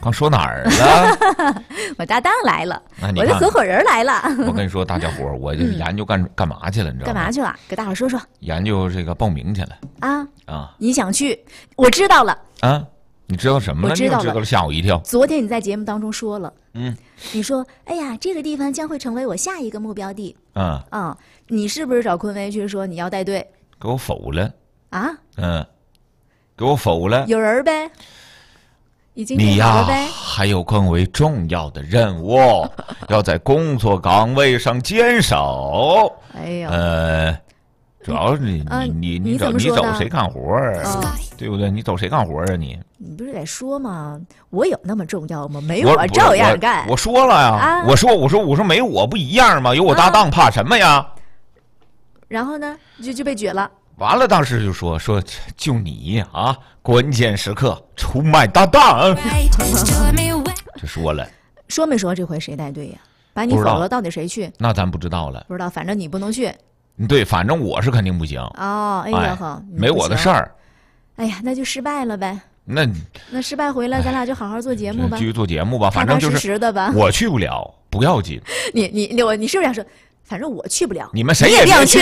刚说哪儿了？ 我搭档来了， 我的合伙人来了。 我跟你说，大家伙，我就研究干嘛去了，你知道吗？ 干嘛去了？给大伙说说。 研究这个报名去了。 啊！你想去？我知道了。 啊？你知道什么了？ 我知道了， 你知道了，吓我一跳。 昨天你在节目当中说了，你说，哎呀，这个地方将会成为我下一个目标地。你是不是找坤威去说你要带队？ 给我否了啊？ 给我否了。 有人呗？已经你呀， 还有更为重要的任务，要在工作岗位上坚守。 哎呀， 主要是你走谁干活对不对？你走谁干活啊你？ 你不是得说吗？我有那么重要吗？没有，我照样干。 我说了呀，我说没有我不一样吗？有我搭档怕什么呀？ 然后呢，就被撅了。 完了，当时就说就你啊，关键时刻出卖搭档，就说了。 说没说这回谁带队呀？把你否了，到底谁去？ 那咱不知道了。 不知道，反正你不能去。 对，反正我是肯定不行。 哎呀呵， 没我的事儿。 哎呀，那就失败了呗。 那失败回来，咱俩就好好做节目吧。 继续做节目吧，反正就是踏踏实实的吧。 我去不了，不要紧。 你是不是想说，反正我去不了， 你们谁也别去，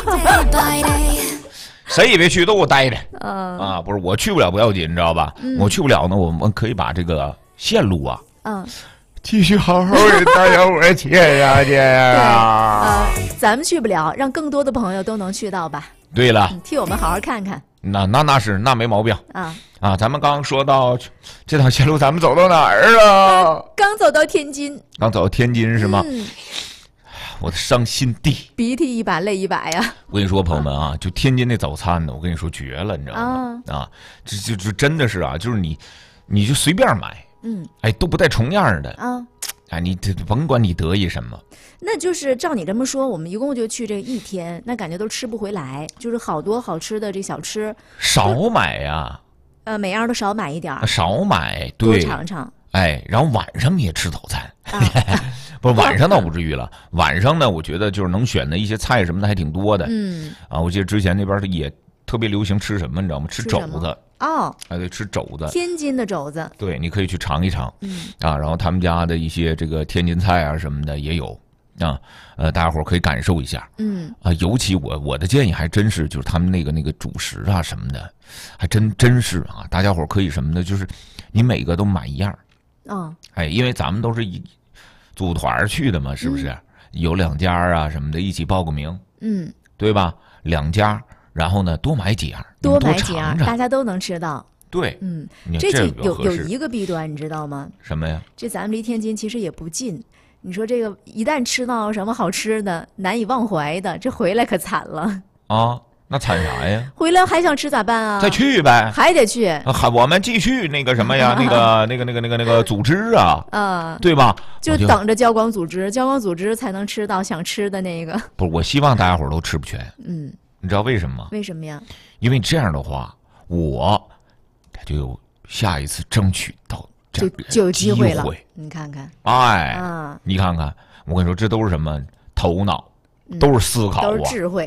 谁也别去，都给我待着。不是我去不了不要紧，你知道吧？我去不了呢，我们可以把这个线路继续好好给大家伙切下去呀。 咱们去不了，让更多的朋友都能去到吧。 对了， 替我们好好看看。 那没毛病咱们刚说到这条线路，咱们走到哪儿了？ 刚走到天津。 刚走到天津是吗？我的伤心地， 鼻涕一把泪一把呀！ 我跟你说，朋友们就天津那早餐呢，我跟你说绝了，你知道吗？这真的是就是你就随便买，都不带重样的你甭管你得意什么。 那就是照你这么说，我们一共就去这一天，那感觉都吃不回来，就是好多好吃的这小吃， 少买呀。 每样都少买一点， 少买，对， 多尝尝。 然后晚上你也吃早餐，不是晚上倒不至于了。晚上呢，我觉得就是能选的一些菜什么的还挺多的。我记得之前那边也特别流行吃什么，你知道吗？吃肘子。对，吃肘子。 天津的肘子。 对，你可以去尝一尝。然后他们家的一些这个天津菜什么的也有。大家伙可以感受一下。尤其我的建议还真是，就是他们那个主食什么的，还真是大家伙可以什么的，就是你每个都买一样。因为咱们都是组团去的嘛，是不是？有2家什么的，一起报个名，对吧？2家，然后呢多买几样， 多买几样，大家都能吃到。 对， 这就有一个弊端，你知道吗？ 什么呀？ 这咱们离天津其实也不近。你说这个一旦吃到什么好吃的、难以忘怀的，这回来可惨了那惨啥呀？ 回来还想吃咋办啊？ 再去呗， 还得去。 我们继续那个什么呀？那个组织对吧？ 就等着交光组织才能吃到想吃的那个。 不是，我希望大家伙都吃不全。你知道为什么吗？ 为什么呀？ 因为这样的话，他就有下一次争取到。 就有机会了，你看看， 你看看，我跟你说，这都是什么头脑，都是思考都是智慧，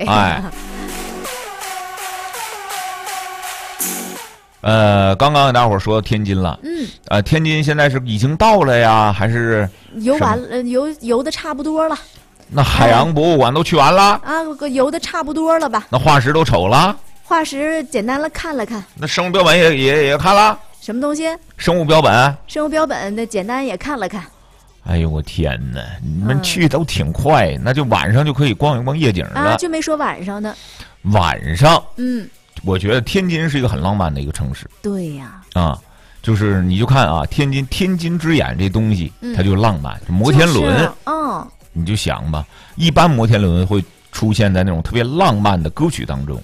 刚刚大伙说天津了，天津现在是已经到了呀，还是游完了？游的差不多了。 那海洋博物馆都去完了游的差不多了吧？ 那化石都瞅了？ 化石简单了看了看。 那生物标本也看了？ 什么东西？ 生物标本的简单也看了看。 哎呦我天哪！你们去都挺快，那就晚上就可以逛一逛夜景了。 就没说晚上呢。 晚上，我觉得天津是一个很浪漫的一个城市。 对呀。 就是你就看天津之眼这东西，它就浪漫。摩天轮，你就想吧，一般摩天轮会出现在那种特别浪漫的歌曲当中。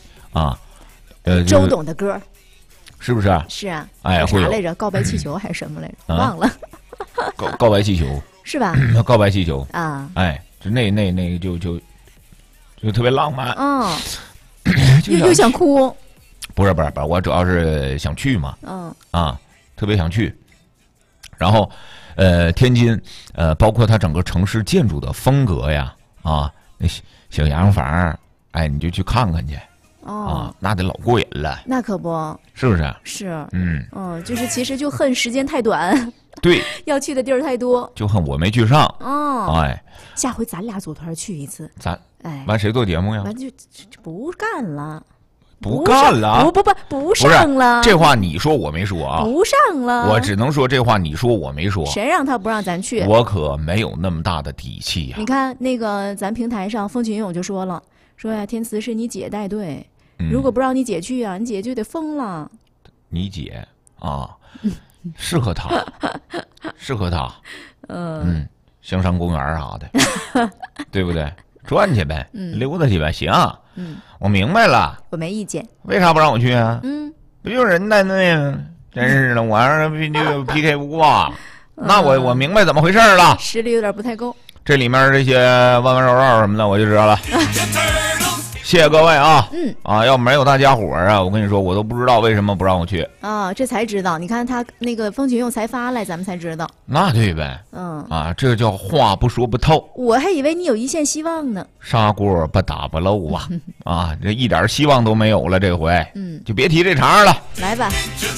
周董的歌。 是不是？ 是啊， 啥来着？告白气球还是什么来着？忘了。 告白气球是吧？ 告白气球就那个就特别浪漫。 又想哭。 不是，我主要是想去嘛。特别想去。然后天津包括它整个城市建筑的风格呀那小洋房你就去看看去。 那得老过瘾了。 那可不是不是？ 是，就是其实就恨时间太短， 对， 要去的地儿太多， 就恨我没去上。 下回咱俩组团去一次， 完谁做节目呀？ 完就不干了。 不干了， 不上了。 这话你说我没说啊， 不上了。 我只能说这话你说我没说。 谁让他不让咱去？ 我可没有那么大的底气呀。 你看那个咱平台上风群勇就说了，说呀，天慈是你姐带队，如果不让你姐去啊，你姐就得疯了。 你姐啊，适合她，适合她。香山公园啥的，对不对？转去呗，溜达去呗，行。我明白了， 我没意见。 为啥不让我去啊？不就是人带队吗？真是的，我要是就 PK 不过，那我明白怎么回事了。 实力有点不太够。 这里面这些弯弯绕绕什么的，我就知道了。谢谢各位啊！要没有大家伙啊，我跟你说，我都不知道为什么不让我去啊！这才知道，你看他那个风群勇才发来，咱们才知道。 那对呗，这叫话不说不透。 我还以为你有一线希望呢。 砂锅不打不漏啊！这一点希望都没有了，这回就别提这茬了。 来吧。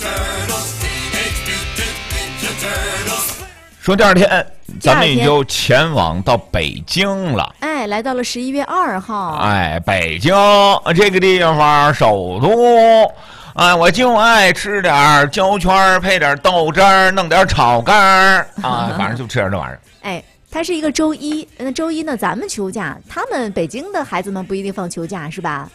说第二天，咱们也就前往到北京了。 来到了11月2号。 北京这个地方首都，我就爱吃点焦圈，配点豆汁儿，弄点炒肝反正就吃点这玩意儿。 它是一个周一，那周一呢，咱们休假，他们北京的孩子们不一定放休假，是吧？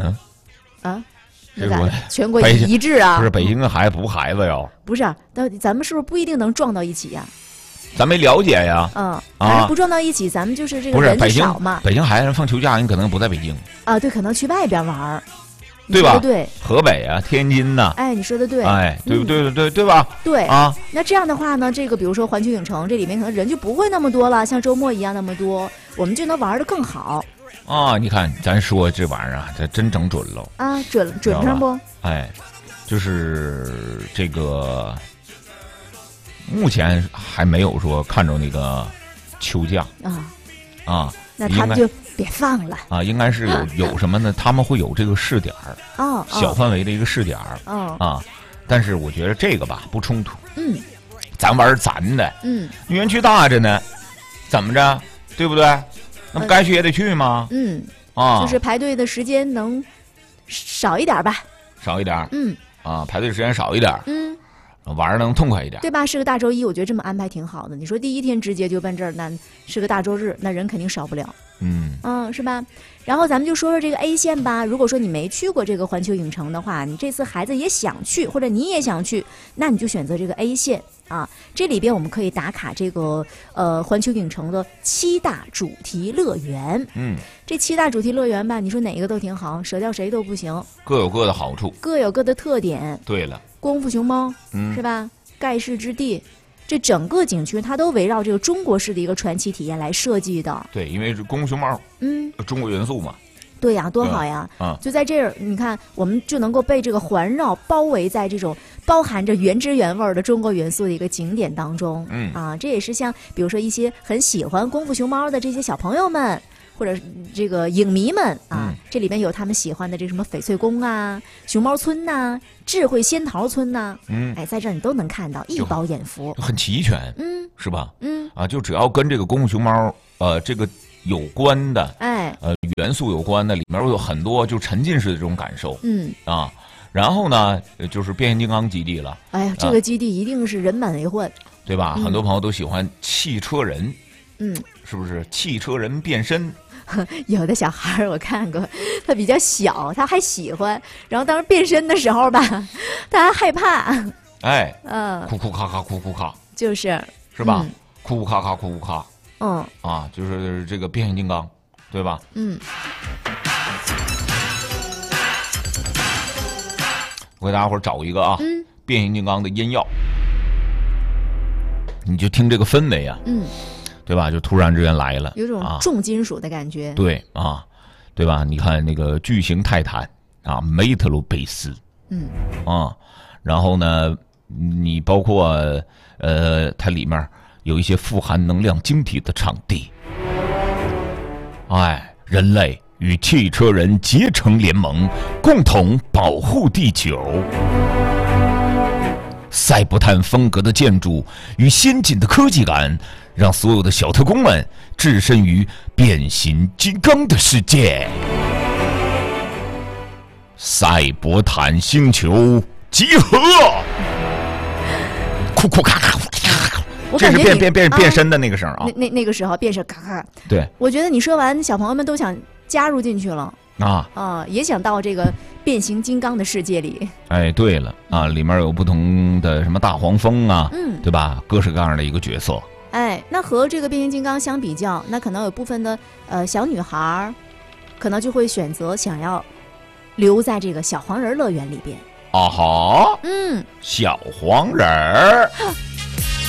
全国一致啊？ 不是，北京的孩子不孩子哟。 不是，咱们是不是不一定能撞到一起呀？ 咱没了解呀。 反正不撞到一起，咱们就是这个人少嘛。 北京孩子放休假，你可能不在北京对，可能去外边玩， 对吧？ 对， 河北啊，天津呐。 你说的对。 对不对？对吧？ 对那这样的话呢，这个比如说环球影城这里面可能人就不会那么多了，像周末一样那么多，我们就能玩得更好。 你看咱说这玩意儿这真整准了准上不？ 就是这个。目前还没有说看着那个秋假那他们就别放了应该是有什么呢？他们会有这个试点小范围的一个试点但是我觉得这个吧不冲突，咱玩咱的，园区大着呢，怎么着，对不对？那么该去也得去吗？ 就是排队的时间能少一点吧， 少一点，排队时间少一点，玩能痛快一点， 对吧？是个大周一，我觉得这么安排挺好的。你说第一天直接就奔这儿，那是个大周日，那人肯定少不了。是吧？然后咱们就说说这个 A 线吧。如果说你没去过这个环球影城的话，你这次孩子也想去，或者你也想去，那你就选择这个 A 线这里边我们可以打卡这个环球影城的7大主题乐园。这7大主题乐园吧，你说哪个都挺好，舍掉谁都不行， 各有各的好处， 各有各的特点。 对了。 功夫熊猫，是吧？盖世之地，这整个景区它都围绕这个中国式的一个传奇体验来设计的。 对，因为是功夫熊猫，中国元素嘛。 对呀，多好呀！就在这儿，你看，我们就能够被这个环绕包围在这种包含着原汁原味的中国元素的一个景点当中。这也是像比如说一些很喜欢功夫熊猫的这些小朋友们。或者这个影迷们这里面有他们喜欢的这什么翡翠宫熊猫村智慧仙桃村在这儿你都能看到，一饱眼福， 很齐全，是吧？就只要跟这个功夫熊猫这个有关的，元素有关的，里面有很多就沉浸式的这种感受，然后呢，就是变形金刚基地了。 这个基地一定是人满为患， 对吧？很多朋友都喜欢汽车人，是不是？汽车人变身。 有的小孩我看过，他比较小，他还喜欢，然后当时变身的时候吧，他还害怕，哭哭咔咔，哭哭咔，是吧？哭哭咔咔，哭哭咔，就是这个变形金刚，对吧？我给大家伙找一个变形金刚的音药，你就听这个氛围对吧？就突然之间来了， 有种重金属的感觉。 对对吧？你看那个巨型泰坦梅特罗贝斯，然后呢，你包括它里面有一些富含能量晶体的场地，人类与汽车人结成联盟，共同保护地球。赛博坦风格的建筑与先进的科技感，让所有的小特工们置身于变形金刚的世界。赛博坦星球集合！库库咔咔，这是变身的那个声啊！ 那个时候变身咔咔。 对， 我觉得你说完，小朋友们都想加入进去了也想到这个变形金刚的世界里。 哎，对了啊，里面有不同的什么大黄蜂啊，对吧？各式各样的一个角色。 哎，那和这个变形金刚相比较，那可能有部分的小女孩，可能就会选择想要留在这个小黄人乐园里边。 啊哈，小黄人儿。